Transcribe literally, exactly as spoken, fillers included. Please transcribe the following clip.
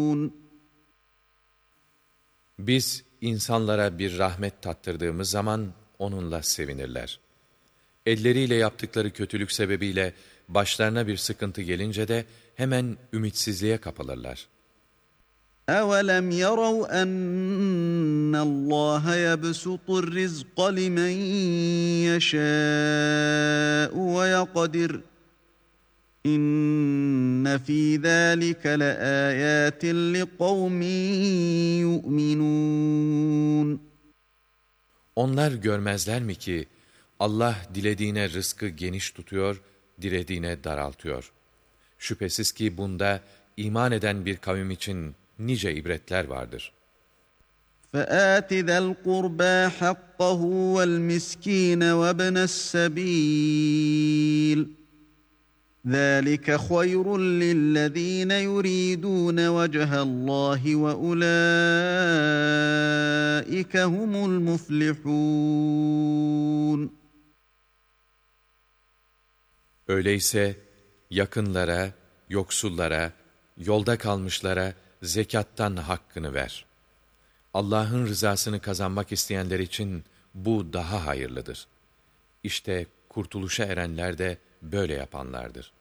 Biz insanlara bir rahmet tattırdığımız zaman onunla sevinirler. Elleriyle yaptıkları kötülük sebebiyle başlarına bir sıkıntı gelince de hemen ümitsizliğe kapılırlar. أَوَلَمْ يَرَوْا أَنَّ اللّٰهَ يَبْسُطُ الرِّزْقَ لِمَنْ يَشَاءُ وَيَقْدِرُ إِنَّ فِي ذَٰلِكَ لَآيَاتٍ لِقَوْمٍ يُؤْمِنُونَ Onlar görmezler mi ki Allah dilediğine rızkı geniş tutuyor, dilediğine daraltıyor. Şüphesiz ki bunda iman eden bir kavim için nice ibretler vardır. فَآتِ ذَا الْقُرْبَى حَقَّهُ وَالْمِسْكِينَ وَابْنَ السَّبِيلِ ذَٰلِكَ خَيْرٌ لِلَّذ۪ينَ يُرِيدُونَ وَجْهَ اللّٰهِ وَأُولَٰئِكَ هُمُ الْمُفْلِحُونَ Öyleyse yakınlara, yoksullara, yolda kalmışlara zekattan hakkını ver. Allah'ın rızasını kazanmak isteyenler için bu daha hayırlıdır. İşte kurtuluşa erenler de böyle yapanlardır.